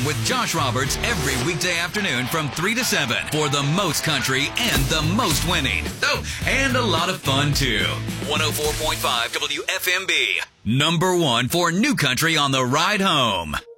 with Josh Roberts every weekday afternoon from 3 to 7 for the most country and the most winning. Oh, and a lot of fun, too. 104.5 WFMB. Number one for new country on the ride home.